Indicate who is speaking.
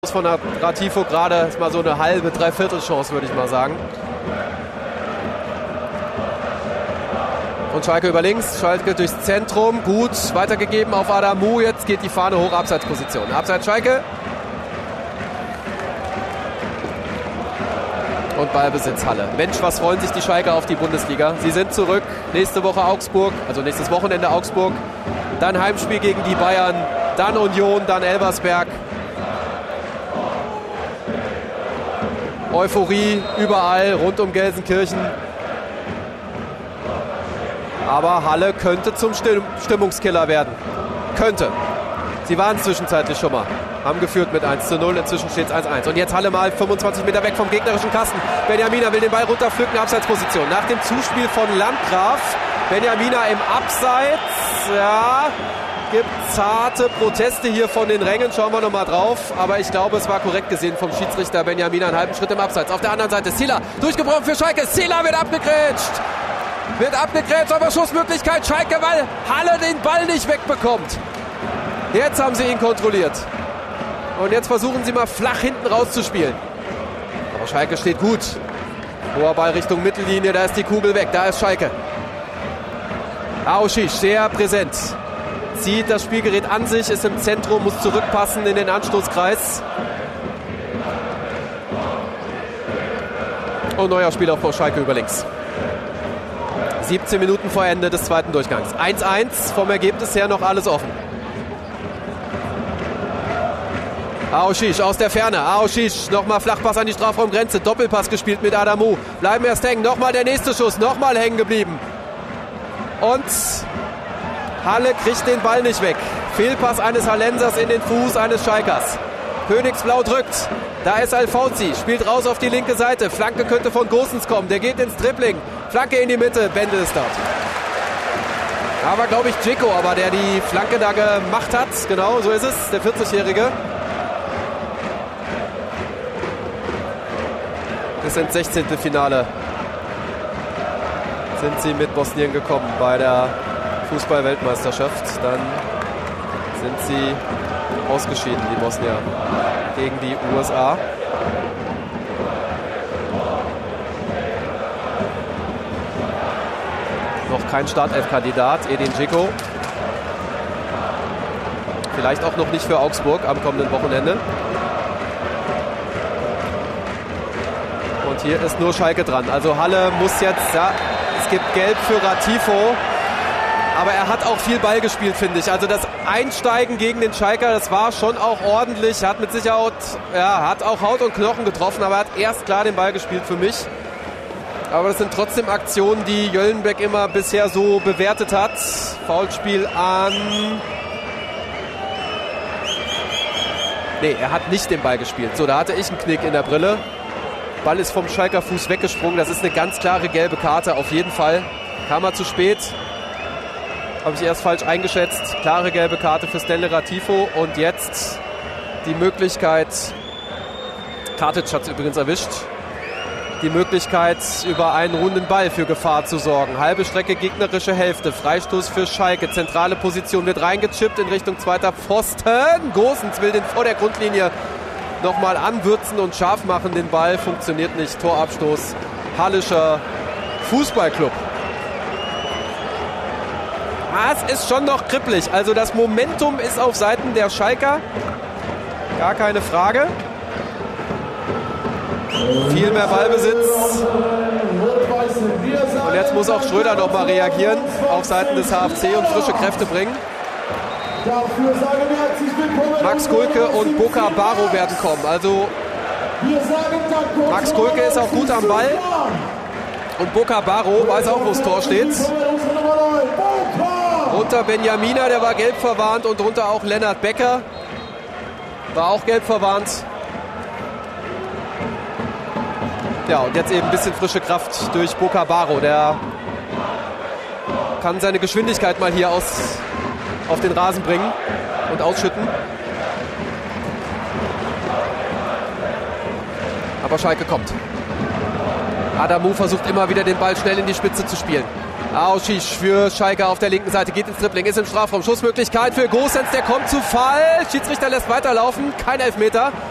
Speaker 1: Von Ratifo gerade ist mal so eine halbe, dreiviertel Chance, würde ich mal sagen. Und Schalke über links, Schalke durchs Zentrum, gut, weitergegeben auf Adamu, jetzt geht die Fahne hoch, Abseitsposition. Abseits Schalke. Und Ballbesitz Halle. Mensch, was freuen sich die Schalke auf die Bundesliga. Sie sind zurück, nächste Woche Augsburg, also nächstes Wochenende Augsburg. Dann Heimspiel gegen die Bayern, dann Union, dann Elversberg. Euphorie überall rund um Gelsenkirchen. Aber Halle könnte zum Stimmungskiller werden. Könnte. Sie waren zwischenzeitlich schon mal. Haben geführt mit 1:0. Inzwischen steht es 1:1. Und jetzt Halle mal 25 Meter weg vom gegnerischen Kasten. Benjamina will den Ball runterpflücken. Abseitsposition. Nach dem Zuspiel von Landgraf. Benjamina im Abseits. Ja, gibt zarte Proteste hier von den Rängen. Schauen wir nochmal drauf. Aber ich glaube, es war korrekt gesehen vom Schiedsrichter Benjamina. Einen halben Schritt im Abseits. Auf der anderen Seite Sila. Durchgebrochen für Schalke. Sila wird abgegrätscht. Aber Schussmöglichkeit Schalke, weil Halle den Ball nicht wegbekommt. Jetzt haben sie ihn kontrolliert. Und jetzt versuchen sie mal flach hinten rauszuspielen. Aber Schalke steht gut. Hoher Ball Richtung Mittellinie. Da ist die Kugel weg. Da ist Schalke. Aoshish sehr präsent. Zieht das Spielgerät an sich, ist im Zentrum, muss zurückpassen in den Anstoßkreis. Und neuer Spieler vor Schalke über links. 17 Minuten vor Ende des zweiten Durchgangs. 1:1, vom Ergebnis her noch alles offen. Aoshish aus der Ferne. Aoshish, nochmal Flachpass an die Strafraumgrenze. Doppelpass gespielt mit Adamu. Bleiben erst hängen. Nochmal der nächste Schuss. Nochmal hängen geblieben. Und Halle kriegt den Ball nicht weg. Fehlpass eines Hallensers in den Fuß eines Schalkers. Königsblau drückt. Da ist Alfauzi. Spielt raus auf die linke Seite. Flanke könnte von Gosens kommen. Der geht ins Dribbling. Flanke in die Mitte. Bendel ist dort. Aber glaube ich Dzeko, aber der die Flanke da gemacht hat. Genau, so ist es. Der 40-Jährige. Bis ins 16. Finale sind sie mit Bosnien gekommen bei der Fußball-Weltmeisterschaft. Dann sind sie ausgeschieden, die Bosnier, gegen die USA. Noch kein Startelf-Kandidat, Edin Dzeko. Vielleicht auch noch nicht für Augsburg am kommenden Wochenende. Und hier ist nur Schalke dran. Also Halle muss jetzt, ja, es gibt Gelb für Ratifo. Aber er hat auch viel Ball gespielt, finde ich. Also das Einsteigen gegen den Schalker, das war schon auch ordentlich. Er hat mit Sicherheit, ja, hat auch Haut und Knochen getroffen, aber er hat erst klar den Ball gespielt für mich. Aber das sind trotzdem Aktionen, die Jöllenbeck immer bisher so bewertet hat. Foulspiel an... Nee, er hat nicht den Ball gespielt. So, da hatte ich einen Knick in der Brille. Ball ist vom Schalker Fuß weggesprungen. Das ist eine ganz klare gelbe Karte, auf jeden Fall. Kam er zu spät. Habe ich erst falsch eingeschätzt. Klare gelbe Karte für Stanley Ratifo. Und jetzt die Möglichkeit, Kartic hat es übrigens erwischt, die Möglichkeit, über einen runden Ball für Gefahr zu sorgen. Halbe Strecke, gegnerische Hälfte. Freistoß für Schalke. Zentrale Position wird reingechippt in Richtung zweiter Pfosten. Gosens will den vor der Grundlinie nochmal anwürzen und scharf machen. Den Ball funktioniert nicht. Torabstoß. Hallischer Fußballclub. Es ist schon noch kribbelig. Also das Momentum ist auf Seiten der Schalker. Gar keine Frage. Viel mehr Ballbesitz. Und jetzt muss auch Schröder noch mal reagieren auf Seiten des HFC und frische Kräfte bringen. Max Kulke und Boca Baro werden kommen. Also Max Kulke ist auch gut am Ball. Und Boca Baro weiß auch, wo das Tor steht. Drunter Benjamina, der war gelb verwarnt. Und drunter auch Lennart Becker. War auch gelb verwarnt. Ja, und jetzt eben ein bisschen frische Kraft durch Boca Baro. Der kann seine Geschwindigkeit mal hier auf den Rasen bringen und ausschütten. Aber Schalke kommt. Adamu versucht immer wieder den Ball schnell in die Spitze zu spielen. Aoshish für Schalke auf der linken Seite, geht ins Dribbling, ist im Strafraum. Schussmöglichkeit für Gosens, der kommt zu Fall. Schiedsrichter lässt weiterlaufen, kein Elfmeter.